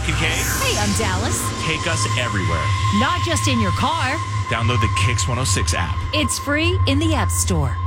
Kincaid. Hey, I'm Dallas. Take us everywhere. Not just in your car. Download the Kix 106 app. It's free in the App Store.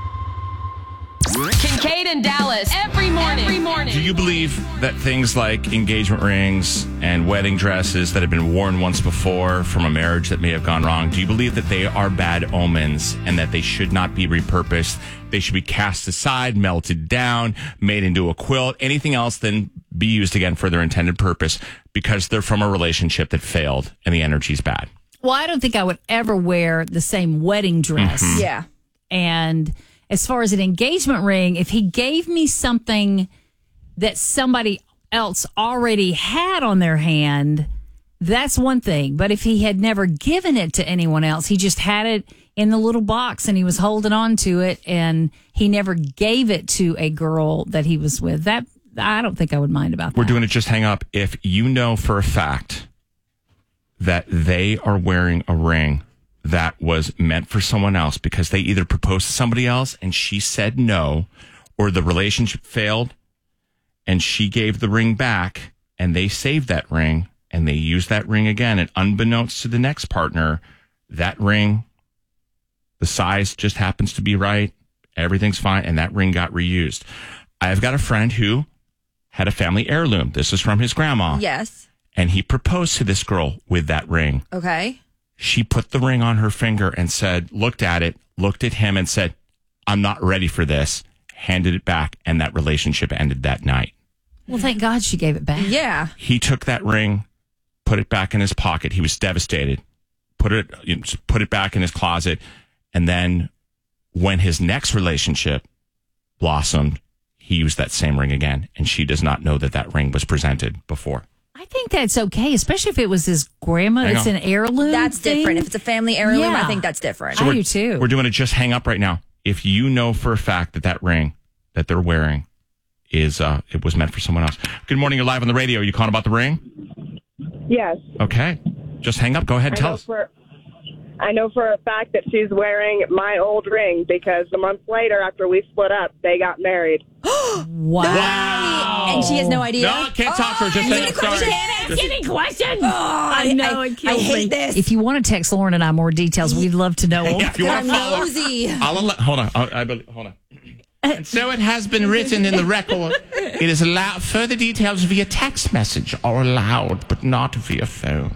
Kincaid and Dallas every morning. Do you believe that things like engagement rings and wedding dresses that have been worn once before from a marriage that may have gone wrong, do you believe that they are bad omens and that they should not be repurposed? They should be cast aside, melted down, made into a quilt, anything else than be used again for their intended purpose because they're from a relationship that failed and the energy's bad? Well, I don't think I would ever wear the same wedding dress. Mm-hmm. Yeah. And as far as an engagement ring, if he gave me something that somebody else already had on their hand, that's one thing. But if he had never given it to anyone else, he just had it in the little box and he was holding on to it and he never gave it to a girl that he was with, that I don't think I would mind about that. We're doing it just hang up. If you know for a fact that they are wearing a ring that was meant for someone else because they either proposed to somebody else and she said no, or the relationship failed and she gave the ring back and they saved that ring and they used that ring again, and unbeknownst to the next partner, that ring, the size just happens to be right, everything's fine, and that ring got reused. I've got a friend who had a family heirloom. This is from his grandma. Yes. And he proposed to this girl with that ring. Okay. She put the ring on her finger and said, looked at it, looked at him and said, I'm not ready for this, handed it back, and that relationship ended that night. Well, thank God she gave it back. Yeah. He took that ring, put it back in his pocket. He was devastated. Put it back in his closet. And then when his next relationship blossomed, he used that same ring again. And she does not know that that ring was presented before. I think that's okay, especially if it was his grandma. Hang It's on. an heirloom. That's thing. different. If it's a family heirloom, Yeah. I think that's different. I do too. We're doing it just hang up right now. If you know for a fact that that ring that they're wearing is it was meant for someone else. Good morning, you're live on the radio. Are you calling about the ring? Yes. Okay. Just hang up. Go ahead, tell us. I know for a fact that she's wearing my old ring because a month later, after we split up, they got married. Wow. And she has no idea. No, can't talk to her. Just say sorry. Any questions? I know, it kills I hate me. this. If you want to text Lauren and I more details, we'd love to know. Yeah, if you want I'm to follow, nosy. hold on. Hold on. And so it has been written in the record. It is allowed. Further details via text message are allowed, but not via phone.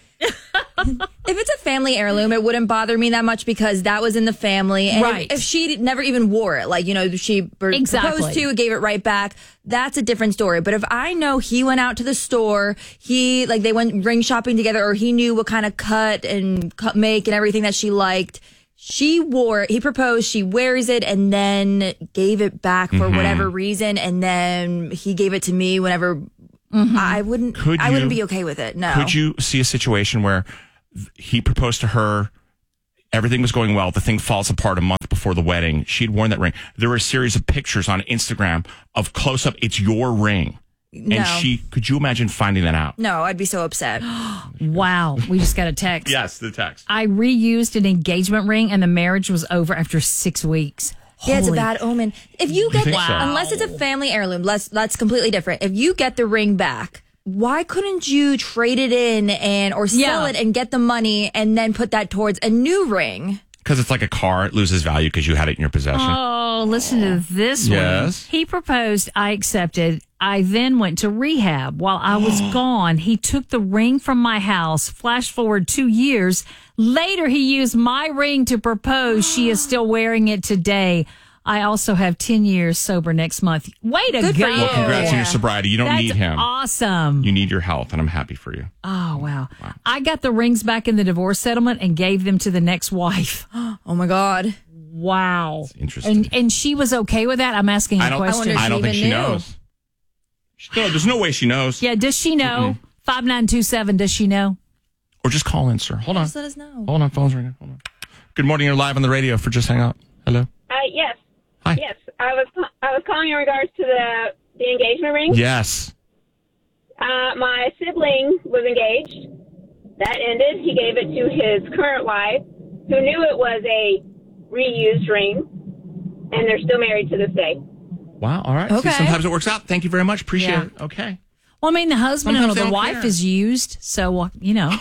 If it's a family heirloom, it wouldn't bother me that much because that was in the family. And Right. if she never even wore it, like, you know, she Exactly. proposed to, gave it right back, that's a different story. But if I know he went out to the store, they went ring shopping together, or he knew what kind of cut and make and everything that she liked, she wore it, he proposed, she wears it, and then gave it back for whatever reason, and then he gave it to me whenever. I wouldn't be okay with it. No. Could you see a situation where he proposed to her, everything was going well, the thing falls apart a month before the wedding, she'd worn that ring, there were a series of pictures on Instagram of close up, it's your ring, No. and could you imagine finding that out? No, I'd be so upset. Wow. We just got a text. Yes, the text. I reused an engagement ring and the marriage was over after 6 weeks. Yeah, it's a Holy- bad omen. If you get think so? unless it's a family heirloom, that's completely different. If you get the ring back, why couldn't you trade it in or sell Yeah. it and get the money and then put that towards a new ring? Because it's like a car, it loses value because you had it in your possession. Oh, listen to this one. Yes. He proposed, I accepted. I then went to rehab. While I was gone, he took the ring from my house. Flash forward 2 years. Later, he used my ring to propose. She is still wearing it today. I also have 10 years sober next month. Way to Good go. for you. Well, congrats on your sobriety. You don't That's need him. awesome. You need your health, and I'm happy for you. Oh, wow. I got the rings back in the divorce settlement and gave them to the next wife. Oh my God. Wow. Interesting. And she was okay with that? I'm asking I a don't, question. wonder- I don't she think she even knew. knows. No, there's no way she knows. Yeah, does she know? 5927, does she know? Or just call in, sir. Hold on. Just let us know. Hold on, phone's ringing. Hold on. Good morning. You're live on the radio for Just Hang Up. Hello. Yes. Hi. Yes. I was calling in regards to the engagement ring. Yes. My sibling was engaged. That ended. He gave it to his current wife, who knew it was a reused ring, and they're still married to this day. Wow. All right. Okay. See, sometimes it works out. Thank you very much. Appreciate Yeah. it. Okay. Well, I mean, the husband Sometimes or they the don't wife care. is used, so you know.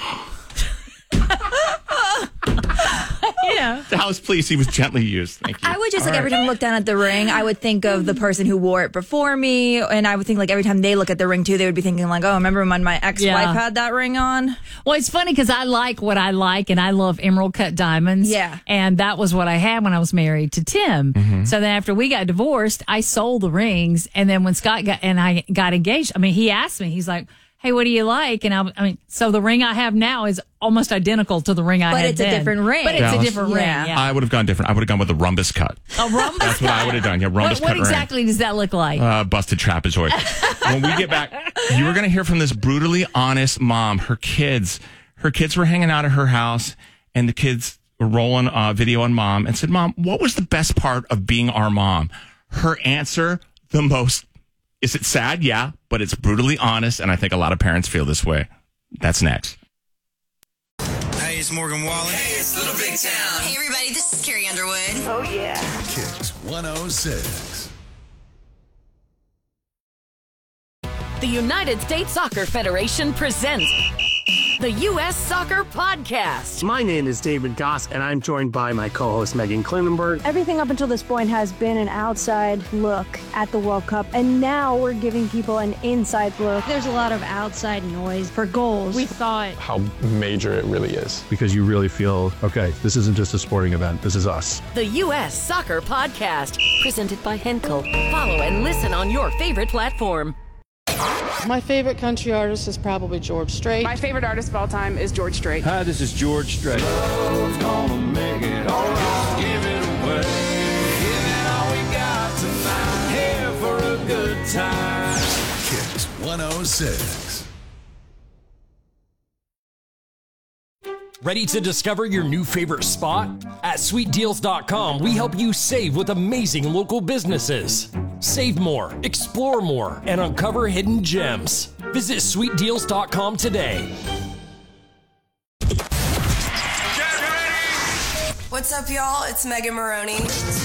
Dallas, please, he was gently used. Thank you. I would just every time I look down at the ring, I would think of the person who wore it before me, and I would think every time they look at the ring too, they would be thinking oh, remember when my ex-wife Yeah. had that ring on? Well, it's funny because I like what I like, and I love emerald cut diamonds. Yeah. And that was what I had when I was married to Tim. Mm-hmm. So then after we got divorced, I sold the rings. And then when Scott got engaged, I mean, he asked me, he's like, hey, what do you like? And I mean, so the ring I have now is almost identical to the ring I had But it's then. a different ring. But it's Dallas? a different ring. Yeah. I would have gone different. I would have gone with the rhombus cut. A rhombus That's what I would have done. Yeah, rhombus What cut exactly does that look like? ring. Busted trapezoid. When we get back, you are going to hear from this brutally honest mom. Her kids were hanging out at her house, and the kids were rolling video on mom and said, Mom, what was the best part of being our mom? Her answer, is it sad? Yeah, but it's brutally honest, and I think a lot of parents feel this way. That's next. Hey, it's Morgan Wallen. Hey, it's Little Big Town. Hey, everybody, this is Carrie Underwood. Oh, yeah. Kicks 106. The United States Soccer Federation presents the U.S. Soccer Podcast. My name is David Goss, and I'm joined by my co-host Megan Klinenberg. Everything up until this point has been an outside look at the World Cup, and now we're giving people an inside look. There's a lot of outside noise for goals. We thought how major it really is. Because you really feel, okay, this isn't just a sporting event, this is us. The U.S. Soccer Podcast, presented by Henkel. Follow and listen on your favorite platform. My favorite country artist is probably George Strait. My favorite artist of all time is George Strait. Hi, this is George Strait. Love's gonna make it all right. Give it away. Give it all we got tonight. Here for a good time. Kicks 106. Ready to discover your new favorite spot? At sweetdeals.com, we help you save with amazing local businesses. Save more, explore more, and uncover hidden gems. Visit sweetdeals.com today. What's up, y'all? It's Megan Maroney.